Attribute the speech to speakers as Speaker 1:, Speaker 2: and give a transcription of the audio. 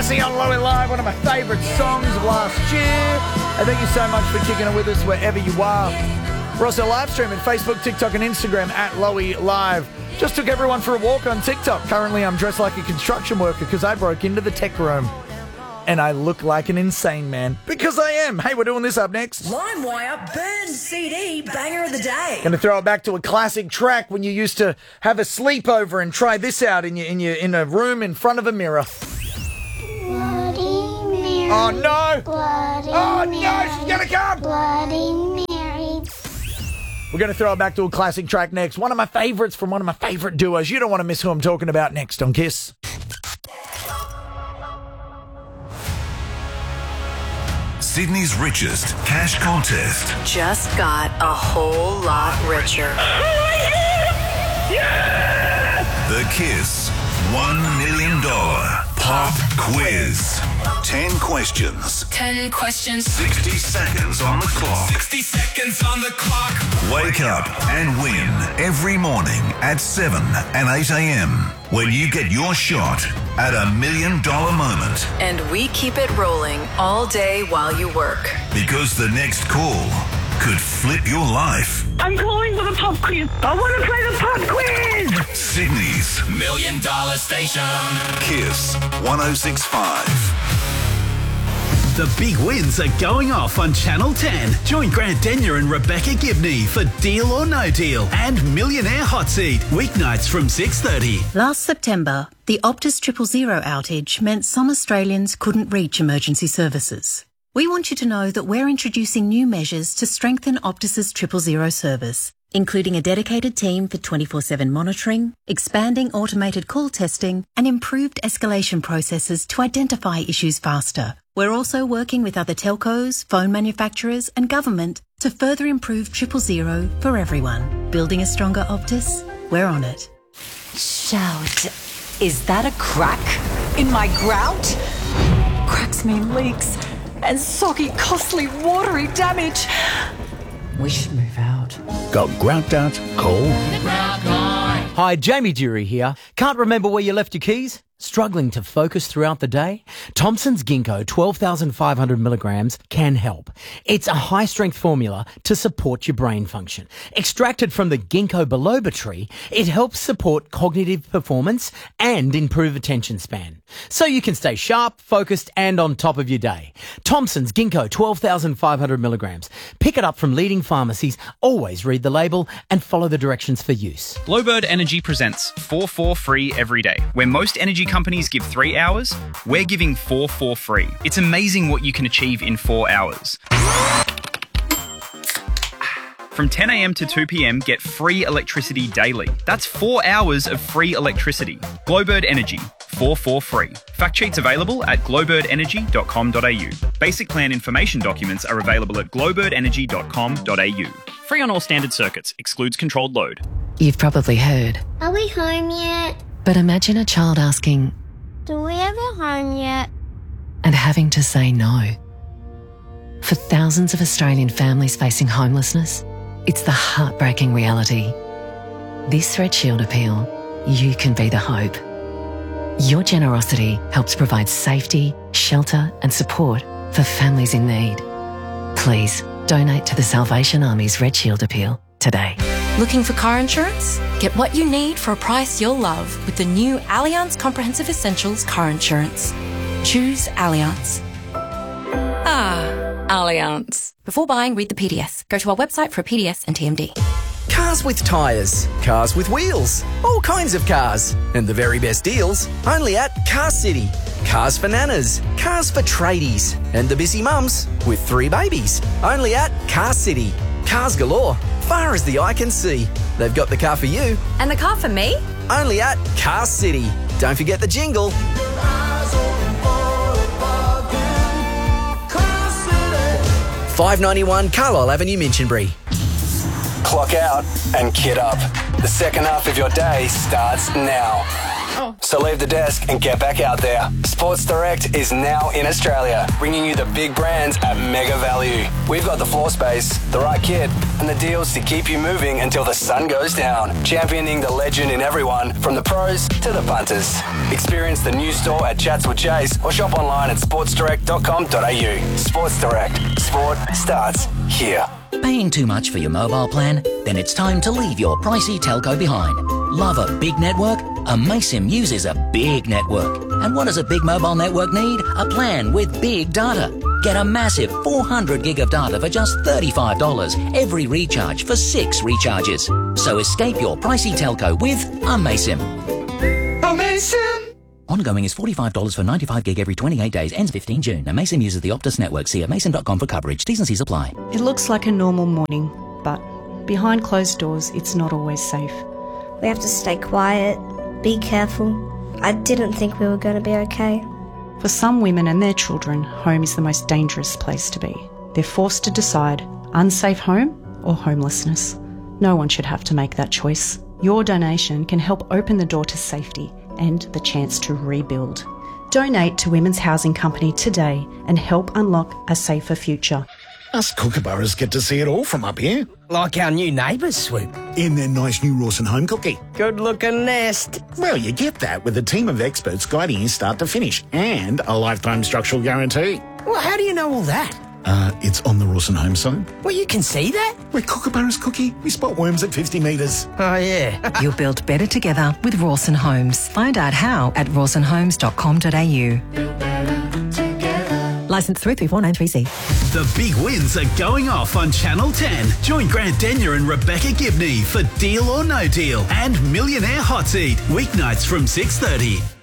Speaker 1: Jesse on Lowy Live, one of my favourite songs of last year. And thank you so much for kicking it with us wherever you are. We're also live streaming Facebook, TikTok and Instagram at Lowy Live. Just took everyone for a walk on TikTok. Currently I'm dressed like a construction worker because I broke into the tech room. And I look like an insane man. Because I am. Hey, we're doing this up next.
Speaker 2: LimeWire Burn CD Banger of the Day.
Speaker 1: Going to throw it back to a classic track when you used to have a sleepover and try this out in a room in front of a mirror.
Speaker 3: Bloody Mary.
Speaker 1: Oh no!
Speaker 3: Bloody Mary.
Speaker 1: No, she's gonna come!
Speaker 3: Bloody Mary.
Speaker 1: We're going to throw it back to a classic track next. One of my favourites from one of my favourite duos. You don't want to miss who I'm talking about next on Kiss.
Speaker 4: Sydney's richest cash contest.
Speaker 5: Just got a whole lot richer.
Speaker 4: The Kiss $1 million pop quiz. 10 questions.
Speaker 5: 10 questions.
Speaker 4: 60 seconds on the clock.
Speaker 6: 60 seconds on the clock.
Speaker 4: Wake up and win every morning at 7 and 8 a.m. when you get your shot at $1 million moment.
Speaker 5: And we keep it rolling all day while you work.
Speaker 4: Because the next call could flip your life.
Speaker 7: I'm calling for the pop quiz. I want to play the pop quiz.
Speaker 4: Sydney's
Speaker 6: $1 million station.
Speaker 4: Kiss 106.5.
Speaker 8: The big wins are going off on Channel 10. Join Grant Denyer and Rebecca Gibney for Deal or No Deal and Millionaire Hot Seat, weeknights from 6:30.
Speaker 9: Last September, the Optus 000 outage meant some Australians couldn't reach emergency services. We want you to know that we're introducing new measures to strengthen Optus's 000 service, including a dedicated team for 24/7 monitoring, expanding automated call testing, and improved escalation processes to identify issues faster. We're also working with other telcos, phone manufacturers, and government to further improve 000 for everyone. Building a stronger Optus? We're on it.
Speaker 10: Shout. Is that a crack in my grout? Cracks mean leaks and soggy, costly, watery damage. We should move out.
Speaker 8: Got grout out? Call.
Speaker 11: Hi, Jamie Dury here. Can't remember where you left your keys? Struggling to focus throughout the day? Thompson's Ginkgo 12,500 milligrams can help. It's a high-strength formula to support your brain function. Extracted from the ginkgo biloba tree, it helps support cognitive performance and improve attention span. So you can stay sharp, focused and on top of your day. Thompson's Ginkgo 12,500 milligrams. Pick it up from leading pharmacies. Always read the label and follow the directions for use.
Speaker 12: Glowbird Energy presents 4 free every day. Where most energy companies give 3 hours, we're giving 4 free. It's amazing what you can achieve in 4 hours. From 10 a.m. to 2 p.m, get free electricity daily. That's 4 hours of free electricity. Glowbird Energy, 4 free. Fact sheets available at glowbirdenergy.com.au. Basic plan information documents are available at glowbirdenergy.com.au. Free on all standard circuits, excludes controlled load.
Speaker 13: You've probably heard.
Speaker 3: Are we home yet?
Speaker 13: But imagine a child asking,
Speaker 3: Do we have a home yet?
Speaker 13: and having to say no. For thousands of Australian families facing homelessness, it's the heartbreaking reality. This Red Shield appeal, you can be the hope. Your generosity helps provide safety, shelter and support for families in need. Please donate to the Salvation Army's Red Shield appeal today.
Speaker 14: Looking for car insurance? Get what you need for a price you'll love with the new Allianz Comprehensive Essentials car insurance. Choose Allianz. Allianz. Before buying, read the PDS. Go to our website for a PDS and TMD.
Speaker 15: Cars with tyres, cars with wheels, all kinds of cars. And the very best deals only at Car City. Cars for nanas, cars for tradies, and the busy mums with 3 babies. Only at Car City. Cars galore, far as the eye can see. They've got the car for you.
Speaker 14: And the car for me?
Speaker 15: Only at Car City. Don't forget the jingle. $5.91 Carlisle Avenue, Minchinbury.
Speaker 16: Clock out and kit up. The second half of your day starts now.
Speaker 15: So leave the desk and get back out there. Sports Direct is now in Australia, bringing you the big brands at mega value. We've got the floor space, the right kit, and the deals to keep you moving until the sun goes down. Championing the legend in everyone, from the pros to the punters. Experience the new store at Chatswood Chase or shop online at sportsdirect.com.au. Sports Direct. Sport starts here.
Speaker 16: Paying too much for your mobile plan? Then it's time to leave your pricey telco behind. Love a big network? Amaysim uses a big network. And what does a big mobile network need? A plan with big data. Get a massive 400 gig of data for just $35 every recharge for 6 recharges. So escape your pricey telco with Amaysim. Amaysim! Ongoing is $45 for 95 gig every 28 days. Ends 15 June. Amaysim uses the Optus network. See amaysim.com for coverage. T's and C's apply.
Speaker 17: It looks like a normal morning, but behind closed doors, it's not always safe.
Speaker 3: We have to stay quiet, be careful. I didn't think we were going to be okay.
Speaker 17: For some women and their children, home is the most dangerous place to be. They're forced to decide unsafe home or homelessness. No one should have to make that choice. Your donation can help open the door to safety and the chance to rebuild. Donate to Women's Housing Company today and help unlock a safer future.
Speaker 18: Us kookaburras get to see it all from up here.
Speaker 19: Like our new neighbours, Swoop.
Speaker 18: In their nice new Rawson home cookie.
Speaker 19: Good-looking nest.
Speaker 18: Well, you get that with a team of experts guiding you start to finish and a lifetime structural guarantee.
Speaker 19: Well, how do you know all that?
Speaker 18: It's on the Rawson home site.
Speaker 19: Well, you can see that?
Speaker 18: We're kookaburras, Cookie. We spot worms at 50 metres.
Speaker 19: Oh, yeah.
Speaker 13: You'll build better together with Rawson Homes. Find out how at rawsonhomes.com.au. Licence 334930C.
Speaker 8: The big wins are going off on Channel 10. Join Grant Denyer and Rebecca Gibney for Deal or No Deal and Millionaire Hot Seat. Weeknights from 6:30.